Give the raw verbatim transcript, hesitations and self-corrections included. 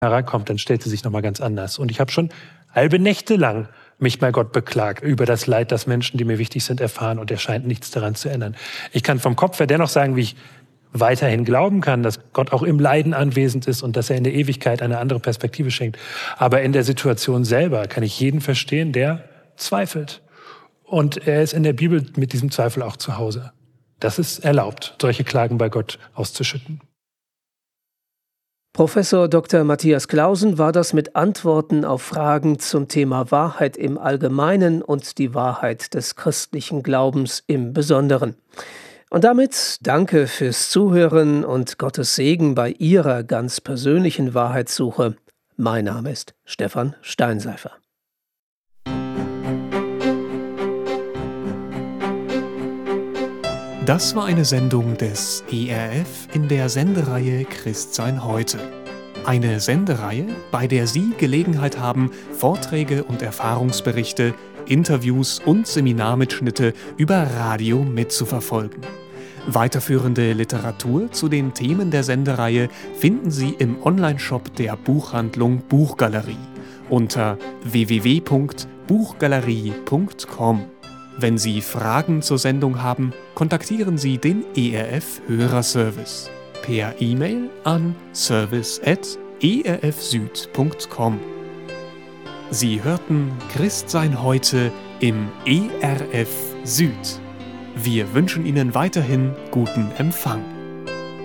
herankommt, dann stellt sie sich nochmal ganz anders. Und ich habe schon halbe Nächte lang mich bei Gott beklagt über das Leid, das Menschen, die mir wichtig sind, erfahren, und er scheint nichts daran zu ändern. Ich kann vom Kopf her dennoch sagen, wie ich weiterhin glauben kann, dass Gott auch im Leiden anwesend ist und dass er in der Ewigkeit eine andere Perspektive schenkt. Aber in der Situation selber kann ich jeden verstehen, der zweifelt. Und er ist in der Bibel mit diesem Zweifel auch zu Hause. Das ist erlaubt, solche Klagen bei Gott auszuschütten. Professor Doktor Matthias Clausen war das mit Antworten auf Fragen zum Thema Wahrheit im Allgemeinen und die Wahrheit des christlichen Glaubens im Besonderen. Und damit danke fürs Zuhören und Gottes Segen bei Ihrer ganz persönlichen Wahrheitssuche. Mein Name ist Stefan Steinseifer. Das war eine Sendung des E R F in der Sendereihe Christsein heute. Eine Sendereihe, bei der Sie Gelegenheit haben, Vorträge und Erfahrungsberichte, Interviews und Seminarmitschnitte über Radio mitzuverfolgen. Weiterführende Literatur zu den Themen der Sendereihe finden Sie im Onlineshop der Buchhandlung Buchgalerie unter w w w punkt buchgalerie punkt com. Wenn Sie Fragen zur Sendung haben, kontaktieren Sie den E R F Hörerservice per E-Mail an service at e r f süd punkt com. Sie hörten Christsein heute im E R F Süd. Wir wünschen Ihnen weiterhin guten Empfang.